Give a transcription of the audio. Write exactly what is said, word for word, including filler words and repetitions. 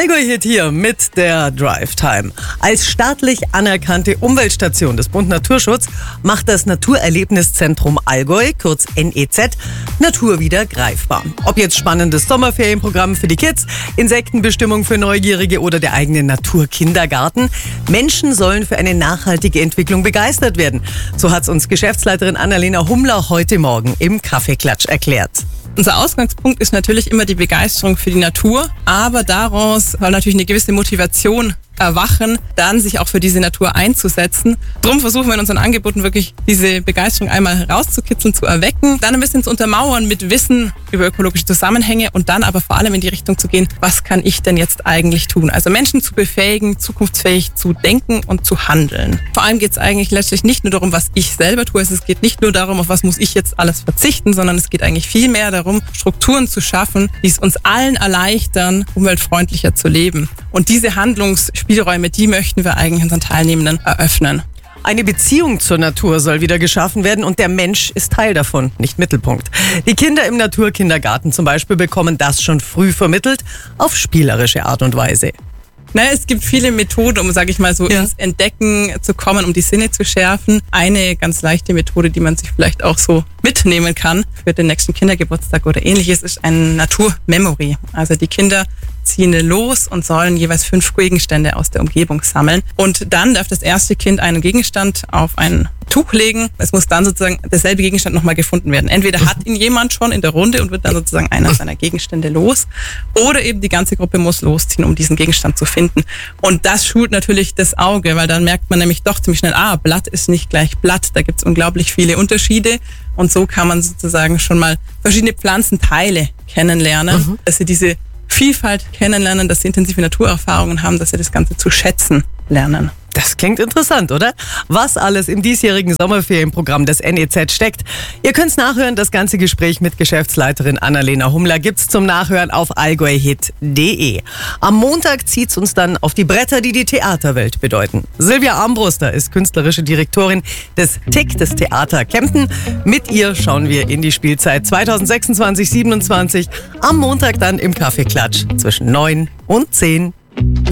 Allgäu-Hit hier mit der Drive Time. Als staatlich anerkannte Umweltstation des Bund Naturschutz macht das Naturerlebniszentrum Allgäu, kurz N E Z, Natur wieder greifbar. Ob jetzt spannendes Sommerferienprogramm für die Kids, Insektenbestimmung für Neugierige oder der eigene Naturkindergarten. Menschen sollen für eine nachhaltige Entwicklung begeistert werden. So hat es uns Geschäftsleiterin Annalena Hummler heute Morgen im Kaffeeklatsch erklärt. Unser Ausgangspunkt ist natürlich immer die Begeisterung für die Natur, aber daraus soll natürlich eine gewisse Motivation erwachen, dann sich auch für diese Natur einzusetzen. Drum versuchen wir in unseren Angeboten wirklich diese Begeisterung einmal rauszukitzeln, zu erwecken, dann ein bisschen zu untermauern mit Wissen über ökologische Zusammenhänge und dann aber vor allem in die Richtung zu gehen, was kann ich denn jetzt eigentlich tun? Also Menschen zu befähigen, zukunftsfähig zu denken und zu handeln. Vor allem geht es eigentlich letztlich nicht nur darum, was ich selber tue, es geht nicht nur darum, auf was muss ich jetzt alles verzichten, sondern es geht eigentlich viel mehr darum, Strukturen zu schaffen, die es uns allen erleichtern, umweltfreundlicher zu leben. Und diese Handlungsspielräume, die möchten wir eigentlich unseren Teilnehmenden eröffnen. Eine Beziehung zur Natur soll wieder geschaffen werden und der Mensch ist Teil davon, nicht Mittelpunkt. Die Kinder im Naturkindergarten zum Beispiel bekommen das schon früh vermittelt, auf spielerische Art und Weise. Na, es gibt viele Methoden, um, sage ich mal, so ja. ins Entdecken zu kommen, um die Sinne zu schärfen. Eine ganz leichte Methode, die man sich vielleicht auch so mitnehmen kann für den nächsten Kindergeburtstag oder ähnliches, ist ein Naturmemory. Also die Kinder ziehen los und sollen jeweils fünf Gegenstände aus der Umgebung sammeln. Und dann darf das erste Kind einen Gegenstand auf ein Tuch legen. Es muss dann sozusagen derselbe Gegenstand nochmal gefunden werden. Entweder hat ihn jemand schon in der Runde und wird dann sozusagen einer seiner Gegenstände los, oder eben die ganze Gruppe muss losziehen, um diesen Gegenstand zu finden. Und das schult natürlich das Auge, weil dann merkt man nämlich doch ziemlich schnell, ah, Blatt ist nicht gleich Blatt. Da gibt es unglaublich viele Unterschiede. Und so kann man sozusagen schon mal verschiedene Pflanzenteile kennenlernen, mhm. dass sie diese Vielfalt kennenlernen, dass sie intensive Naturerfahrungen haben, dass sie das Ganze zu schätzen lernen. Das klingt interessant, oder? Was alles im diesjährigen Sommerferienprogramm des N E Z steckt. Ihr könnt's nachhören, das ganze Gespräch mit Geschäftsleiterin Annalena Hummler gibt's zum Nachhören auf allgäuhit punkt de. Am Montag zieht's uns dann auf die Bretter, die die Theaterwelt bedeuten. Silvia Armbruster ist künstlerische Direktorin des T I C, des Theater Kempten. Mit ihr schauen wir in die Spielzeit zweitausendsechsundzwanzig siebenundzwanzig. Am Montag dann im Kaffeeklatsch zwischen neun und zehn.